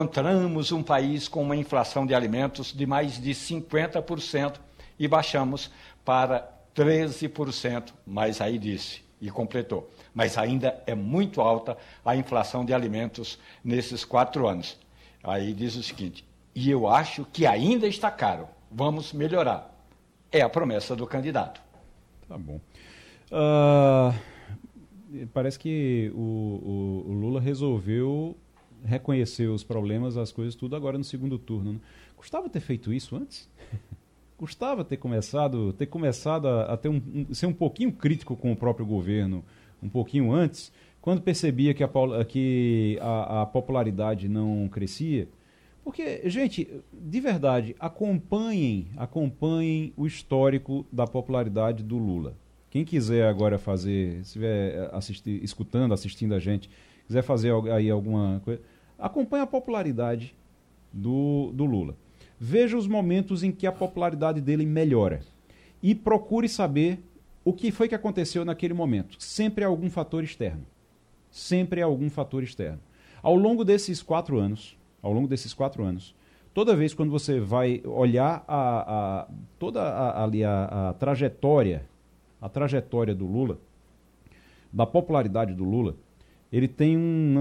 encontramos um país com uma inflação de alimentos de mais de 50% e baixamos para 13%, mas aí disse e completou. Mas ainda é muito alta a inflação de alimentos nesses 4 anos. Aí diz o seguinte, e eu acho que ainda está caro, vamos melhorar. É a promessa do candidato. Tá bom. Parece que o Lula resolveu reconhecer os problemas, as coisas, tudo agora no segundo turno. Né? Custava ter feito isso antes? Custava ter começado a ter ser um pouquinho crítico com o próprio governo um pouquinho antes, quando percebia que a popularidade não crescia. Porque, gente, de verdade, acompanhem o histórico da popularidade do Lula. Quem quiser agora fazer, se estiver assistindo a gente, quiser fazer aí alguma coisa, acompanhe a popularidade do Lula. Veja os momentos em que a popularidade dele melhora. E procure saber o que foi que aconteceu naquele momento. Sempre há algum fator externo. Sempre há algum fator externo. Ao longo desses 4 anos, toda vez quando você vai olhar toda a trajetória do Lula, da popularidade do Lula, ele tem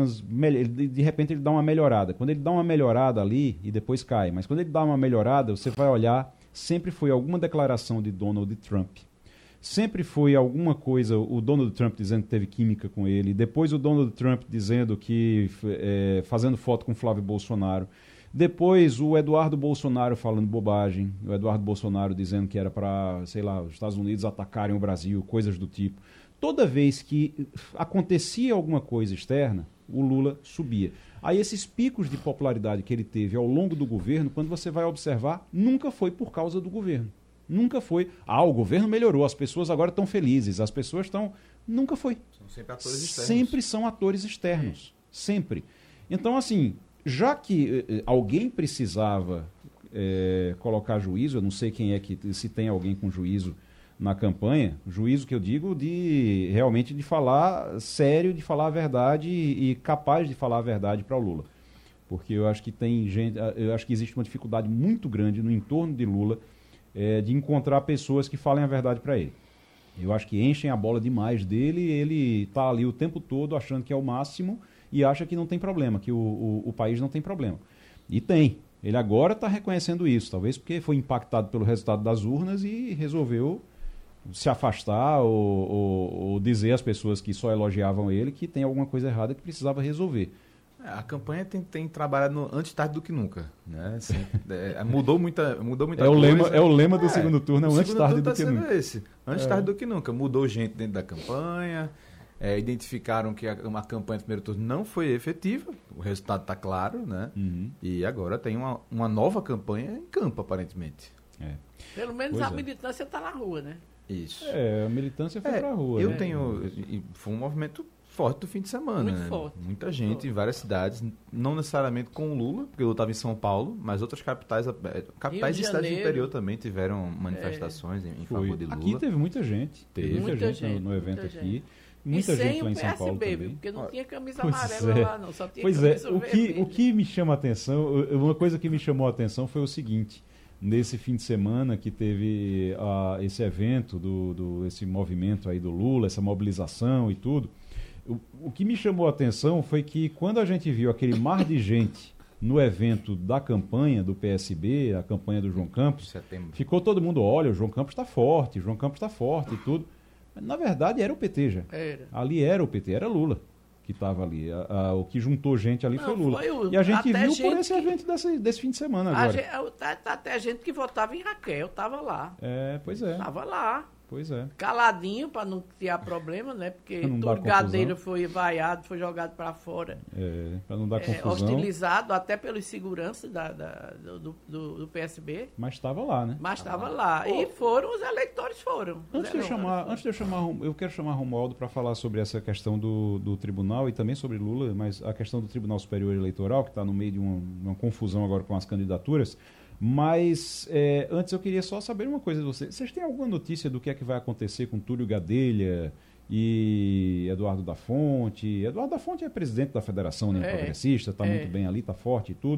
de repente ele dá uma melhorada. Quando ele dá uma melhorada ali e depois cai, mas quando ele dá uma melhorada, você vai olhar, sempre foi alguma declaração de Donald Trump. Sempre foi alguma coisa, o Donald Trump dizendo que teve química com ele, depois o Donald Trump dizendo que fazendo foto com Flávio Bolsonaro, depois o Eduardo Bolsonaro falando bobagem, o Eduardo Bolsonaro dizendo que era para, sei lá, os Estados Unidos atacarem o Brasil, coisas do tipo. Toda vez que acontecia alguma coisa externa, o Lula subia. Aí esses picos de popularidade que ele teve ao longo do governo, quando você vai observar, nunca foi por causa do governo. Nunca foi, o governo melhorou, as pessoas agora estão felizes, as pessoas estão... Nunca foi. São sempre atores externos. Sempre são atores externos. Sempre. Então, assim, já que alguém precisava colocar juízo, eu não sei quem é se tem alguém com juízo na campanha, juízo que eu digo realmente de falar sério, de falar a verdade e capaz de falar a verdade para o Lula. Porque eu acho que eu acho que existe uma dificuldade muito grande no entorno de Lula de encontrar pessoas que falem a verdade para ele. Eu acho que enchem a bola demais dele, ele está ali o tempo todo achando que é o máximo e acha que não tem problema, que o país não tem problema. E tem. Ele agora está reconhecendo isso, talvez porque foi impactado pelo resultado das urnas e resolveu se afastar ou dizer às pessoas que só elogiavam ele que tem alguma coisa errada que precisava resolver. A campanha tem trabalhado antes tarde do que nunca, né? Assim, mudou muita coisa. É o lema do segundo turno, é antes tarde do que nunca. Antes tarde do que nunca. Mudou gente dentro da campanha, identificaram que uma campanha do primeiro turno não foi efetiva, o resultado está claro, né? Uhum. E agora tem uma nova campanha em campo, aparentemente. Pelo menos a militância está na rua, né? Isso. A militância foi pra rua. Foi um movimento forte do fim de semana. Muito forte. Muita gente em várias cidades, não necessariamente com o Lula, porque o Lula estava em São Paulo, mas outras capitais e cidades do interior também tiveram manifestações em favor de Lula. Aqui teve muita gente. Muita gente no evento aqui. Muita gente lá em São Paulo também. Porque não tinha camisa amarela lá, não. Só tinha camisa vermelha. O que me chama a atenção, uma coisa que me chamou a atenção foi o seguinte: nesse fim de semana que teve esse evento, esse movimento aí do Lula, essa mobilização e tudo, o que me chamou a atenção foi que quando a gente viu aquele mar de gente no evento da campanha do PSB, a campanha do João Campos, ficou todo mundo, olha, o João Campos está forte e tudo. Mas, na verdade era o PT já. Ali era o PT, era Lula que estava ali. O que juntou gente ali foi Lula. E a gente viu por esse evento desse fim de semana agora. Até gente que votava em Raquel, estava lá. Pois é. Estava lá. Pois é. Caladinho, para não criar problema, né? Porque todo gadeiro foi vaiado, foi jogado para fora. Para não dar confusão. Hostilizado até pelos seguranças do PSB. Mas estava lá, né? Mas estava lá. E os eleitores foram. Antes de eu chamar, eu quero chamar Romualdo para falar sobre essa questão do tribunal e também sobre Lula, mas a questão do Tribunal Superior Eleitoral, que está no meio de uma confusão agora com as candidaturas. Mas antes eu queria só saber uma coisa de vocês. Vocês têm alguma notícia do que é que vai acontecer com Túlio Gadelha e Eduardo da Fonte? Eduardo da Fonte é presidente da Federação Progressista, está muito bem ali, está forte e tudo.